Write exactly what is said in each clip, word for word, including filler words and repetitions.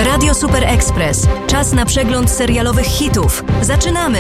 Radio Super Express. Czas na przegląd serialowych hitów. Zaczynamy!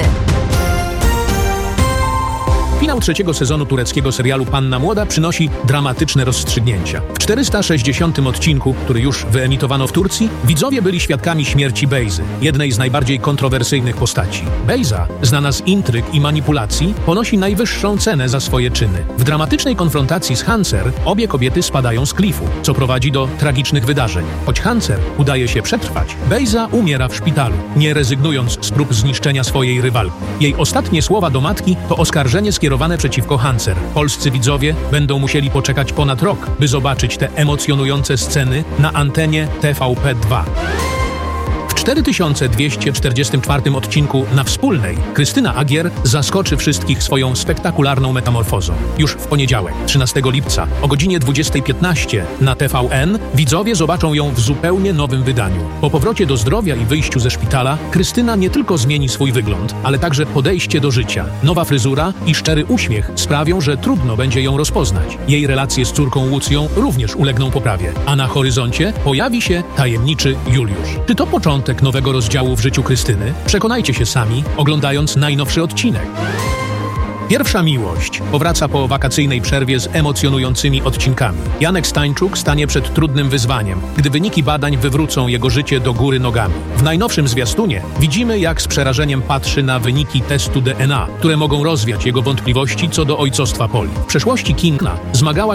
Finał trzeciego sezonu tureckiego serialu Panna Młoda przynosi dramatyczne rozstrzygnięcia. W czterysta sześćdziesiątym odcinku, który już wyemitowano w Turcji, widzowie byli świadkami śmierci Bejzy, jednej z najbardziej kontrowersyjnych postaci. Bejza, znana z intryg i manipulacji, ponosi najwyższą cenę za swoje czyny. W dramatycznej konfrontacji z Hancer obie kobiety spadają z klifu, co prowadzi do tragicznych wydarzeń. Choć Hancer udaje się przetrwać, Bejza umiera w szpitalu, nie rezygnując z prób zniszczenia swojej rywalki. Jej ostatnie słowa do matki to oskarżenie skierowane przeciwko Hancer. Polscy widzowie będą musieli poczekać ponad rok, by zobaczyć te emocjonujące sceny na antenie T V P dwa. W cztery tysiące dwieście czterdziestym czwartym odcinku Na Wspólnej Krystyna Agier zaskoczy wszystkich swoją spektakularną metamorfozą. Już w poniedziałek, trzynastego lipca o godzinie dwudziestej piętnaście na T V N widzowie zobaczą ją w zupełnie nowym wydaniu. Po powrocie do zdrowia i wyjściu ze szpitala Krystyna nie tylko zmieni swój wygląd, ale także podejście do życia. Nowa fryzura i szczery uśmiech sprawią, że trudno będzie ją rozpoznać. Jej relacje z córką Łucją również ulegną poprawie, a na horyzoncie pojawi się tajemniczy Juliusz. Czy to początek nowego rozdziału w życiu Krystyny? Przekonajcie się sami, oglądając najnowszy odcinek. Pierwsza miłość powraca po wakacyjnej przerwie z emocjonującymi odcinkami. Janek Stańczuk stanie przed trudnym wyzwaniem, gdy wyniki badań wywrócą jego życie do góry nogami. W najnowszym zwiastunie widzimy, jak z przerażeniem patrzy na wyniki testu D N A, które mogą rozwiać jego wątpliwości co do ojcostwa Poli. W przeszłości Kinga zmagała